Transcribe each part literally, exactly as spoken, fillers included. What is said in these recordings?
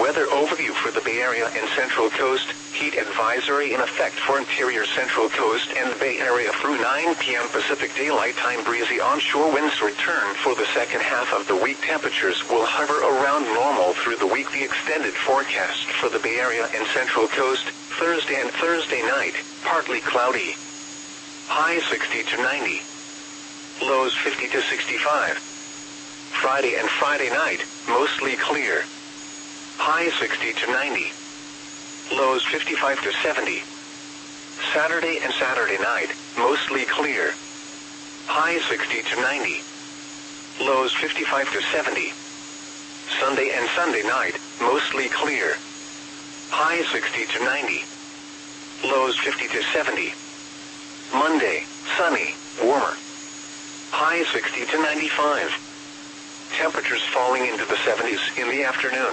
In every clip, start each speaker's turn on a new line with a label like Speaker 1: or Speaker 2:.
Speaker 1: weather overview for the Bay Area and Central Coast. Heat advisory in effect for interior Central Coast and Bay Area through nine p m Pacific Daylight Time. Breezy onshore winds return for the second half of the week. Temperatures will hover around normal through the week. The extended forecast for the Bay Area and Central Coast, Thursday and Thursday night, partly cloudy. High sixty to ninety. Lows fifty to sixty-five. Friday and Friday night, mostly clear. High sixty to ninety. Lows fifty-five to seventy. Saturday and Saturday night, mostly clear. High sixty to ninety. Lows fifty-five to seventy. Sunday and Sunday night, mostly clear. High sixty to ninety. Lows fifty to seventy. Monday, sunny, warmer. High sixty to ninety-five. Temperatures falling into the seventies in the afternoon.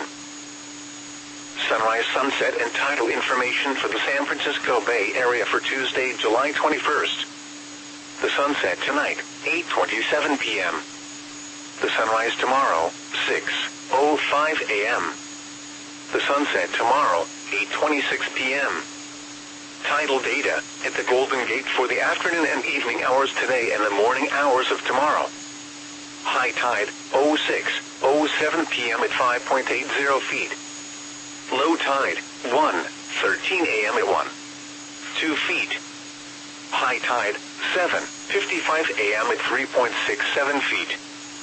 Speaker 1: Sunrise, sunset, and tidal information for the San Francisco Bay Area for Tuesday, July twenty-first. The sunset tonight, eight twenty-seven p m The sunrise tomorrow, six oh five a m The sunset tomorrow, eight twenty-six p m Tidal data at the Golden Gate for the afternoon and evening hours today and the morning hours of tomorrow. High tide, oh six oh seven p m at five point eight zero feet. Low tide, one thirteen a m at one point two feet. High tide, seven fifty-five a m at three point six seven feet.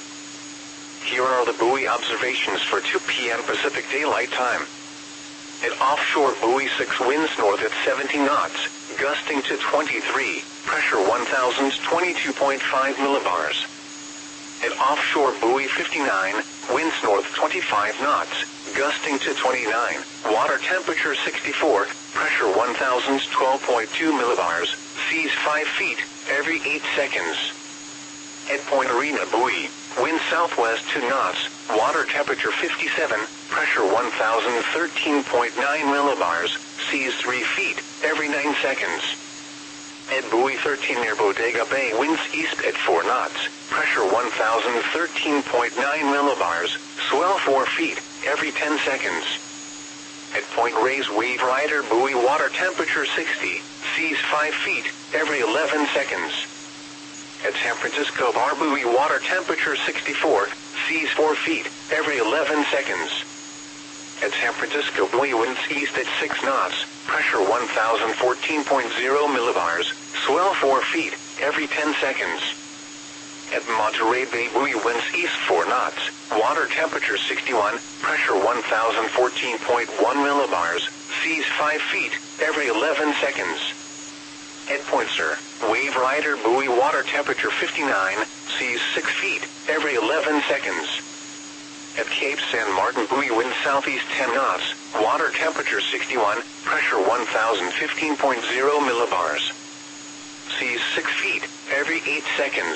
Speaker 1: Here are the buoy observations for two p m Pacific Daylight Time. At offshore buoy six, winds north at seventy knots, gusting to twenty-three, pressure one thousand twenty-two point five millibars. At offshore buoy fifty-nine, winds north twenty-five knots, gusting to twenty-nine, water temperature sixty-four, pressure one thousand twelve point two millibars, seas five feet, every eight seconds. At Point Arena buoy, wind southwest two knots, water temperature fifty-seven, pressure one thousand thirteen point nine millibars, seas three feet, every nine seconds. At buoy thirteen near Bodega Bay, winds east at four knots, pressure one thousand thirteen point nine millibars, swell four feet, every ten seconds. At Point Reyes Wave Rider buoy, water temperature sixty, seas five feet, every eleven seconds. At San Francisco Bar buoy, water temperature sixty-four, seas four feet, every eleven seconds. At San Francisco buoy, winds east at six knots, pressure one thousand fourteen point zero millibars, swell four feet, every ten seconds. At Monterey Bay buoy, winds east four knots, water temperature sixty-one, pressure one thousand fourteen point one millibars, seas five feet, every eleven seconds. At Point Sur, Wave Rider buoy, water temperature fifty-nine, seas six feet, every eleven seconds. At Cape San Martin buoy, wind southeast ten knots, water temperature sixty-one, pressure one thousand fifteen point zero millibars. Seas six feet, every eight seconds.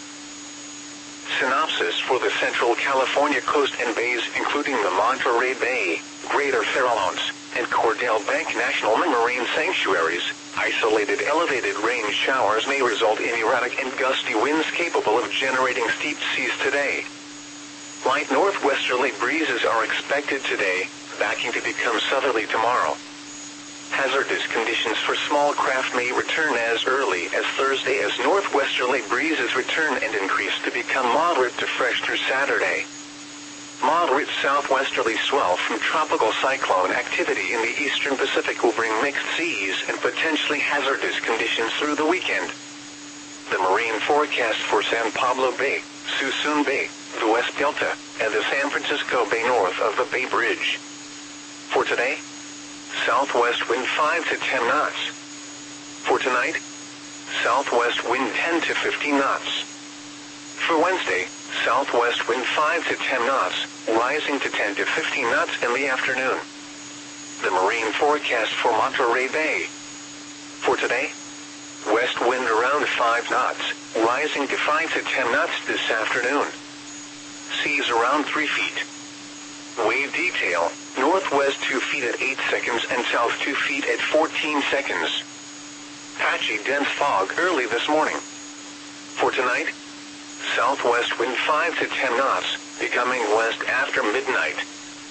Speaker 1: Synopsis for the Central California coast and bays, including the Monterey Bay, Greater Farallones, and Cordell Bank National Marine Sanctuaries. Isolated elevated rain showers may result in erratic and gusty winds capable of generating steep seas today. Light northwesterly breezes are expected today, backing to become southerly tomorrow. Hazardous conditions for small craft may return as early as Thursday as northwesterly breezes return and increase to become moderate to fresh through Saturday. Moderate southwesterly swell from tropical cyclone activity in the eastern Pacific will bring mixed seas and potentially hazardous conditions through the weekend. The marine forecast for San Pablo Bay, Suisun Bay, the West Delta, and the San Francisco Bay north of the Bay Bridge. For today, southwest wind five to ten knots. For tonight, southwest wind ten to fifteen knots. For Wednesday, southwest wind five to ten knots, rising to ten to fifteen knots in the afternoon. The marine forecast for Monterey Bay. For today, west wind around five knots, rising to five to ten knots this afternoon. Seas around three feet. Wave detail, northwest two feet at eight seconds and south two feet at fourteen seconds. Patchy dense fog early this morning. For tonight, southwest wind five to ten knots, becoming west after midnight.